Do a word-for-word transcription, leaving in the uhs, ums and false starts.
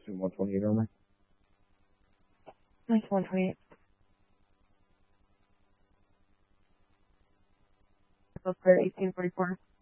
one twenty-eight only. Nice one twenty-eight. Clear eighteen forty-four.